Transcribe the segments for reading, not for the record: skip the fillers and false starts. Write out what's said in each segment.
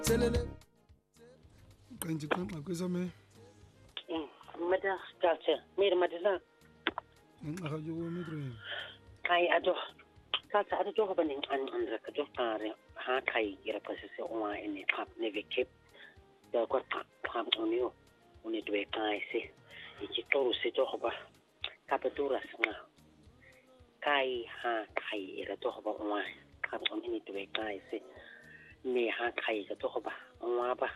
Telele. Kanji kan akwesa me. Mada kalse, mir madisa. Akajo wo midre. Kai ado. Kalse ado jo ba ning an ka jo tare ha kai ira pasese o ene trap ne vekep. Da ko trap onio. Oni dwe kai se. Iki toru se jo ba. Kapatura sna. Kai ha kai ira jo ba o trap oni dwe kai se. Ne ha kai ga jo ba o ba.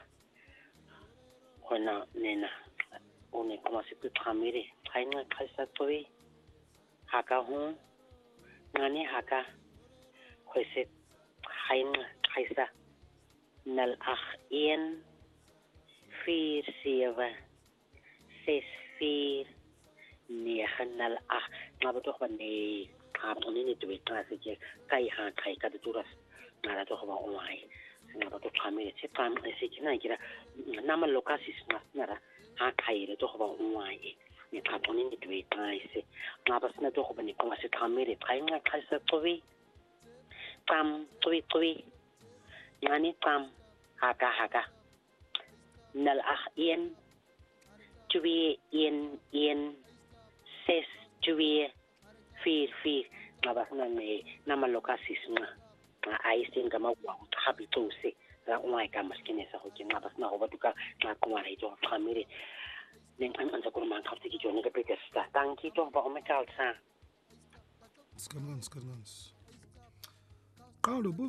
Hona nena. One como se tu tramire traina kaisa toi haka hu ngani haka khoise haina kaisa nal ach 1 4 7 6 4 9 nal ach ngaba to ba ne ka oni ni tu ka se ke kai ha kai ka tu ras ngara to ba onai ngaba to tramire se pam se ke na kira nama lokasis na nara ha kai le to ba onai ni ka toni ni tu kai se ngaba sna to ba ni ko se tramire traina kaisa toi pam toi yani pam haka nal ach 1 2 1 6 2 4 ngaba sna ne nama lokasis na ai sin kama wa happy to se la onai ka maskine sa ho ke ngaba sna ho ba tuka na ko mara ito tramire ning an sa ko man ka tiki jone ka peke sta tanki to ba o me kalsa Skanans. Kaulo